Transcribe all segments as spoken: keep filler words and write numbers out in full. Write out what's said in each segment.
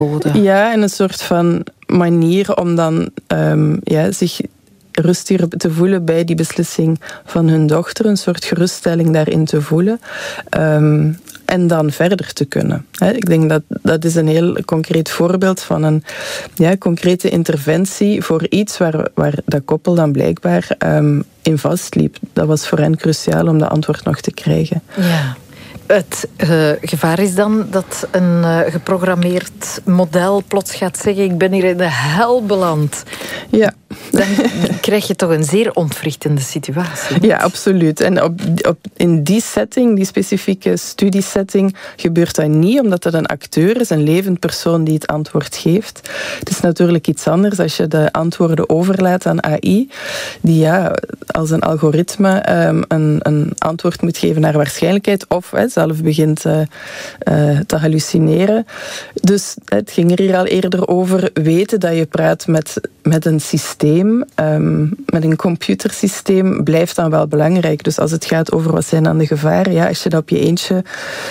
Ja, en een soort van manier om dan um, ja, zich rustiger te voelen bij die beslissing van hun dochter. Een soort geruststelling daarin te voelen. Um, en dan verder te kunnen. He, ik denk dat dat is een heel concreet voorbeeld van een ja, concrete interventie voor iets waar, waar dat koppel dan blijkbaar um, in vastliep. Dat was voor hen cruciaal om dat antwoord nog te krijgen. Ja. Het uh, gevaar is dan dat een uh, geprogrammeerd model plots gaat zeggen: ik ben hier in de hel beland. Ja. Dan krijg je toch een zeer ontwrichtende situatie. Niet? Ja, absoluut. En op, op, in die setting, die specifieke studiesetting, gebeurt dat niet, omdat dat een acteur is, een levend persoon die het antwoord geeft. Het is natuurlijk iets anders als je de antwoorden overlaat aan A I, die ja, als een algoritme um, een, een antwoord moet geven naar waarschijnlijkheid, of he, zelf begint uh, uh, te hallucineren. Dus het ging er hier al eerder over, weten dat je praat met, met een systeem, Um, met een computersysteem, blijft dan wel belangrijk. Dus als het gaat over wat zijn dan de gevaren, ja, als je dat op je eentje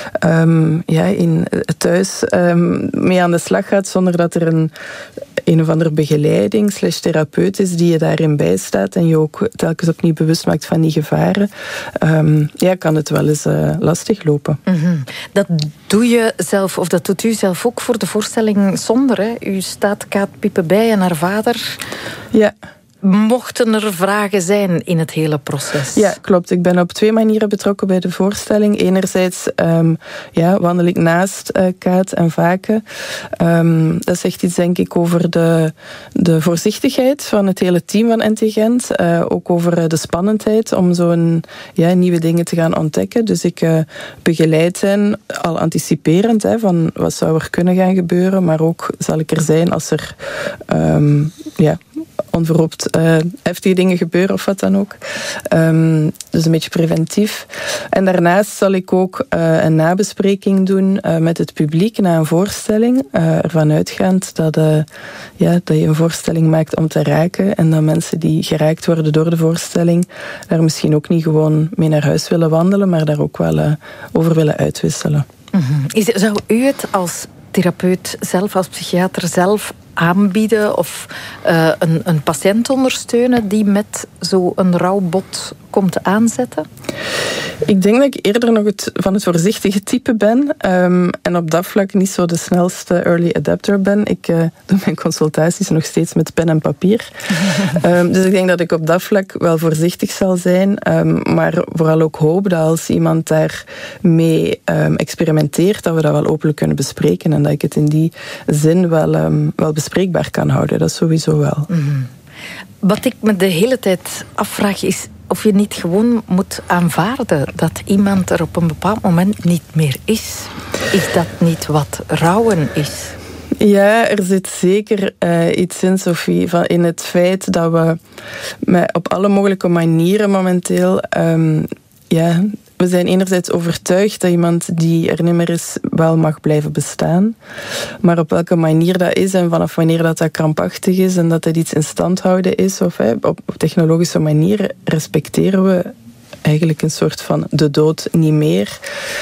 um, ja, in, thuis um, mee aan de slag gaat, zonder dat er een, een of andere begeleiding slash therapeut is die je daarin bijstaat en je ook telkens opnieuw bewust maakt van die gevaren, um, ja, kan het wel eens uh, lastig lopen. Mm-hmm. Dat doe je zelf, of dat doet u zelf ook voor de voorstelling Zonder. Hè? U staat Kaat Pippe bij en haar vader. Ja. Mochten er vragen zijn in het hele proces? Ja, klopt. Ik ben op twee manieren betrokken bij de voorstelling. Enerzijds um, ja, wandel ik naast uh, Kaat en Vaken. Um, dat zegt iets, denk ik, over de, de voorzichtigheid van het hele team van N T Gent. Uh, ook over de spannendheid om zo'n ja, nieuwe dingen te gaan ontdekken. Dus ik uh, begeleid hen al anticiperend, hè, van wat zou er kunnen gaan gebeuren, maar ook zal ik er zijn als er um, ja, onverhoopt uh, heftige dingen gebeuren of wat dan ook. Um, dus een beetje preventief. En daarnaast zal ik ook uh, een nabespreking doen uh, met het publiek na een voorstelling. Uh, ervan uitgaand dat, uh, ja, dat je een voorstelling maakt om te raken en dat mensen die geraakt worden door de voorstelling daar misschien ook niet gewoon mee naar huis willen wandelen, maar daar ook wel uh, over willen uitwisselen. Mm-hmm. Is, zou u het als therapeut zelf, als psychiater zelf aanbieden of uh, een, een patiënt ondersteunen die met zo'n rouwbod komt aanzetten? Ik denk dat ik eerder nog het, van het voorzichtige type ben. Um, en op dat vlak niet zo de snelste early adapter ben. Ik uh, doe mijn consultaties nog steeds met pen en papier. um, dus ik denk dat ik op dat vlak wel voorzichtig zal zijn. Um, maar vooral ook hoop dat als iemand daarmee um, experimenteert, dat we dat wel openlijk kunnen bespreken. En dat ik het in die zin wel, um, wel bespreekbaar kan houden. Dat sowieso wel. Mm-hmm. Wat ik me de hele tijd afvraag is of je niet gewoon moet aanvaarden dat iemand er op een bepaald moment niet meer is. Is dat niet wat rouwen is? Ja, er zit zeker uh, iets in, Sophie, van in het feit dat we met, op alle mogelijke manieren momenteel um, ja, we zijn enerzijds overtuigd dat iemand die er niet meer is wel mag blijven bestaan. Maar op welke manier dat is en vanaf wanneer dat, dat krampachtig is en dat het iets in stand houden is, of hè, op technologische manier respecteren we eigenlijk een soort van de dood niet meer.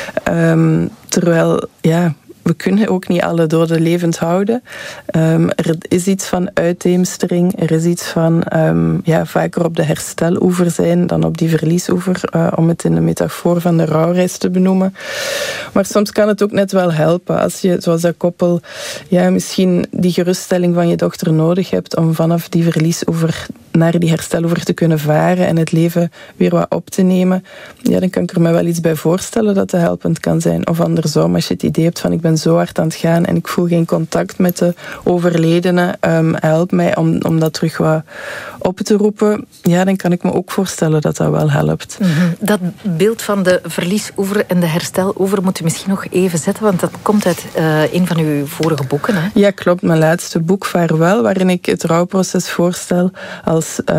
Um, terwijl, ja, we kunnen ook niet alle doden levend houden. Um, er is iets van uitheemstering. Er is iets van um, ja, vaker op de hersteloever zijn dan op die verliesoever, uh, om het in de metafoor van de rouwreis te benoemen. Maar soms kan het ook net wel helpen als je, zoals dat koppel, ja, misschien die geruststelling van je dochter nodig hebt om vanaf die verliesoever naar die hersteloever te kunnen varen en het leven weer wat op te nemen. Ja, dan kan ik er me wel iets bij voorstellen dat dat helpend kan zijn. Of andersom, als je het idee hebt van ik ben zo hard aan het gaan en ik voel geen contact met de overledene, um, help mij om, om dat terug wat op te roepen. Ja, dan kan ik me ook voorstellen dat dat wel helpt. Mm-hmm. Dat beeld van de verliesoever en de hersteloever moet u misschien nog even zetten, want dat komt uit uh, een van uw vorige boeken, hè? Ja, klopt. Mijn laatste boek, Vaarwel, waarin ik het rouwproces voorstel als uh,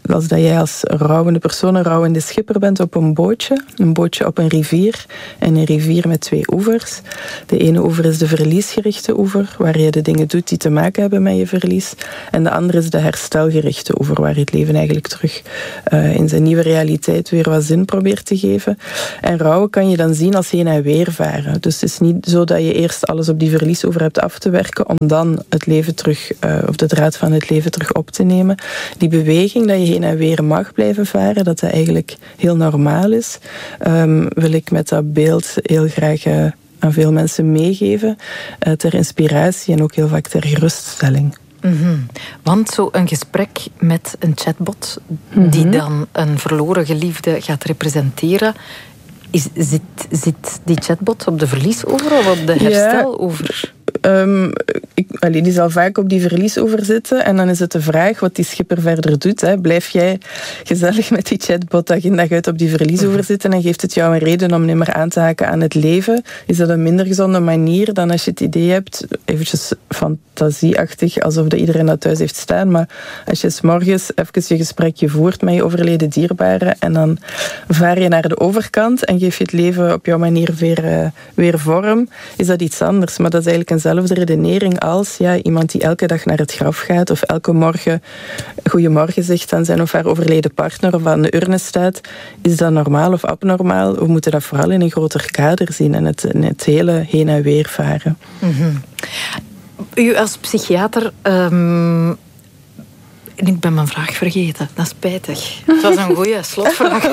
als dat jij als rouwende persoon een rouwende schipper bent op een bootje. Een bootje op een rivier. En een rivier met twee oevers. De ene oever is de verliesgerichte oever, waar je de dingen doet die te maken hebben met je verlies. En de andere is de herstelgerichte oever, waar je het leven eigenlijk terug uh, in zijn nieuwe realiteit weer wat zin probeert te geven. En rouwen kan je dan zien als heen en weer varen. Dus het is niet zo dat je eerst alles op die verliesoever hebt af te werken, om dan het leven terug, uh, of de draad van het leven terug op te nemen. Die beweging dat je heen en weer mag blijven varen, dat dat eigenlijk heel normaal is, um, wil ik met dat beeld heel graag uh, aan veel mensen meegeven, uh, ter inspiratie en ook heel vaak ter geruststelling. Mm-hmm. Want zo een gesprek met een chatbot mm-hmm. die dan een verloren geliefde gaat representeren, is, zit, zit die chatbot op de verliesoever of op de hersteloever? Ja. Um, ik, allee, die zal vaak op die verliesoever zitten. En dan is het de vraag wat die schipper verder doet. Hè. Blijf jij gezellig met die chatbot dag in dag uit op die verliesoever zitten en geeft het jou een reden om niet meer aan te haken aan het leven? Is dat een minder gezonde manier dan als je het idee hebt, eventjes fantasieachtig, alsof dat iedereen dat thuis heeft staan, maar als je 's morgens even je gesprekje voert met je overleden dierbare en dan vaar je naar de overkant en geef je het leven op jouw manier weer, uh, weer vorm, is dat iets anders. Maar dat is eigenlijk eenzelfde redenering als ja, iemand die elke dag naar het graf gaat of elke morgen goeiemorgen zegt aan zijn of haar overleden partner of aan de urne staat. Is dat normaal of abnormaal? We moeten dat vooral in een groter kader zien en het, het hele heen en weer varen. Mm-hmm. U als psychiater... Um... Ik ben mijn vraag vergeten. Dat is spijtig. Het was een goeie slotvraag.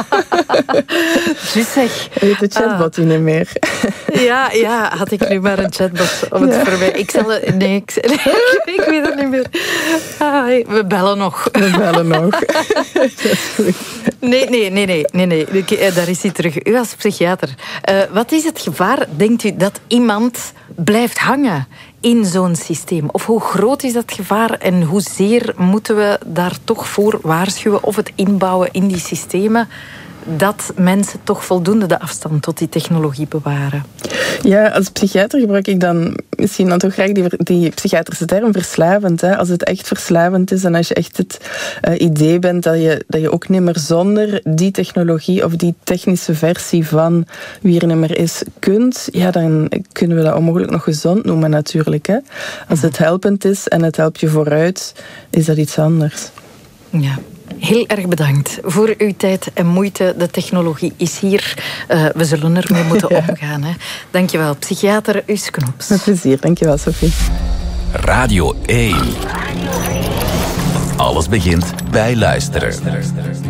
Dus zeg... Heet de chatbot uh, niet meer? Ja, ja, had ik nu maar een chatbot om het ja. voor mij. Ik zal het... Nee, ik, nee, ik weet het niet meer. Ah, we bellen nog. We bellen nog. Nee, nee, nee, nee, nee, nee. Daar is hij terug. U als psychiater. Uh, wat is het gevaar, denkt u, dat iemand blijft hangen in zo'n systeem? Of hoe groot is dat gevaar en hoezeer moeten we daar toch voor waarschuwen of het inbouwen in die systemen dat mensen toch voldoende de afstand tot die technologie bewaren? Ja, als psychiater gebruik ik dan misschien dan toch graag die, die psychiatrische term verslavend. Hè? Als het echt verslavend is en als je echt het uh, idee bent dat je, dat je ook niet meer zonder die technologie of die technische versie van wie er niet meer is kunt, ja, dan kunnen we dat onmogelijk nog gezond noemen natuurlijk. Hè? Als het helpend is en het helpt je vooruit, is dat iets anders. Ja. Heel erg bedankt voor uw tijd en moeite. De technologie is hier. Uh, we zullen ermee moeten ja. omgaan. Hè. Dankjewel, psychiater Us Knops. Met plezier, dankjewel Sophie. Radio één. Alles begint bij luisteren.